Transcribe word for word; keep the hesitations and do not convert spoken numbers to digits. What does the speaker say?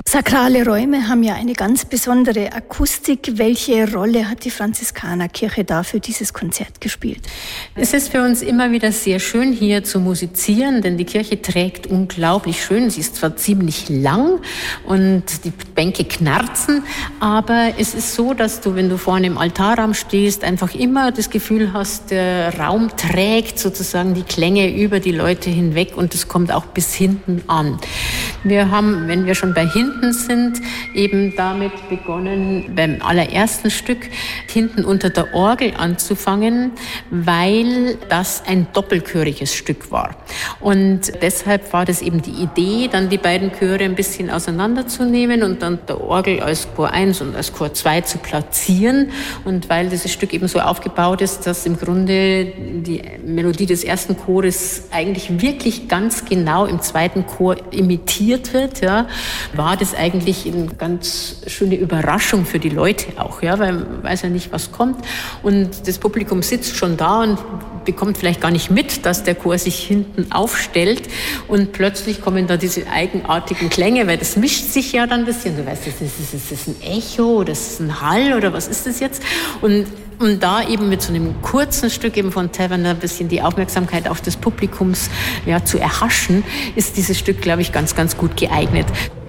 Sakrale Räume haben ja eine ganz besondere Akustik. Welche Rolle hat die Franziskanerkirche da für dieses Konzert gespielt? Es ist für uns immer wieder sehr schön, hier zu musizieren, denn die Kirche trägt unglaublich schön. Sie ist zwar ziemlich lang und die Bänke knarzen, aber es ist so, dass du, wenn du vorne im Altarraum stehst, einfach immer das Gefühl hast, der Raum trägt sozusagen die Klänge über die Leute hinweg und es kommt auch bis hinten an. Wir haben, wenn wir schon bei hinten sind, eben damit begonnen, beim allerersten Stück hinten unter der Orgel anzufangen, weil das ein doppelchöriges Stück war. Und deshalb war das eben die Idee, dann die beiden Chöre ein bisschen auseinanderzunehmen und dann der Orgel als Chor eins und als Chor zwei zu platzieren. Und weil dieses Stück eben so aufgebaut ist, dass im Grunde die Melodie des ersten Chores eigentlich wirklich ganz genau im zweiten Chor imitiert wird, ja, war das eigentlich eine ganz schöne Überraschung für die Leute auch, ja, weil man weiß ja nicht, was kommt. Und das Publikum sitzt schon da und bekommt vielleicht gar nicht mit, dass der Chor sich hinten aufstellt und plötzlich kommen da diese eigenartigen Klänge, weil das mischt sich ja dann ein bisschen. Du weißt, ist das, ist das ein Echo oder ist das ein Hall oder was ist das jetzt? Und um da eben mit so einem kurzen Stück eben von Taverner ein bisschen die Aufmerksamkeit auch des Publikums ja, zu erhaschen, ist dieses Stück, glaube ich, ganz, ganz gut geeignet.